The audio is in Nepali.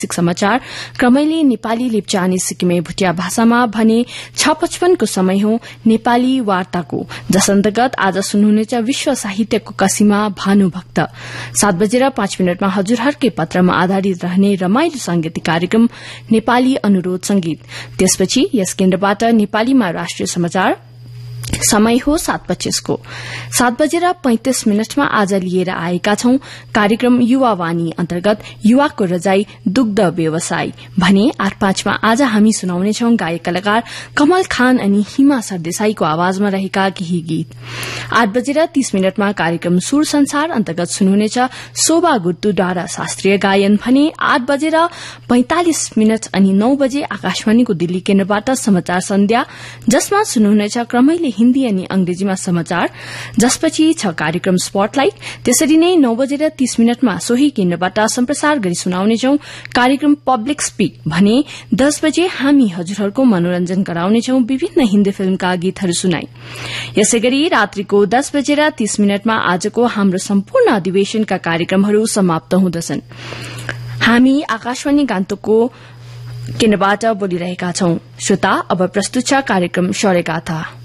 समाचार क्रमैले नेपाली लेप्चानी सिक्किमे भुटिया भाषामा भने 6:55 को समय हो नेपाली वार्ताको, जस अन्तर्गत आज सुन्नुहुनेछ विश्व साहित्यको कसीमा भानुभक्त। 7:05 हजुरहरुकै पत्रमा आधारित रहने रमाइलो सांगीतिक कार्यक्रम नेपाली अनुरोध संगीत। त्यसपछि यस केन्द्रबाट नेपालीमा राष्ट्रिय समाचार समय हो 7:25 को। 7:35 आज लिएर आएका छौं कार्यक्रम युवावाणी अन्तर्गत युवाको रजाई दुग्ध व्यवसाय भने 8:05 आज हामी सुनाउनेछौं गायक कलाकार कमल खान अनि हिमा सरदेसाईको आवाजमा रहेका केही गीत। 8:30 कार्यक्रम सुर संसार अन्तर्गत सुन्नुहुनेछ शोभा गुट्टुद्वारा शास्त्रीय गायन भने 8:45 अनि 9 बजे आकाशवाणीको दिल्ली केन्द्रबाट समाचार सन्ध्या, जसमा सुन्नुहुनेछ क्रमैले हिन्दी अनि अंग्रेजीमा समाचार, जसपछि छ कार्यक्रम स्पटलाइट। त्यसरी नै 9:30 सोही केन्द्रबाट सम्प्रसार गरी सुनाउनेछौं कार्यक्रम पब्लिक स्पीक भने 10 बजे हामी हजुरहरूको मनोरञ्जन गराउनेछौं विभिन्न हिन्दी फिल्मका गीतहरू सुनाई। यसैगरी रात्रिको 10:30 आजको हाम्रो सम्पूर्ण अधिवेशनका कार्यक्रमहरू समाप्त हुँदछन्। हामी आकाशवाणी गान्तोकको केन्द्रबाट बोलिरहेका छौं। श्रोता, अब प्रस्तुत छ कार्यक्रम शौर्यगाथा।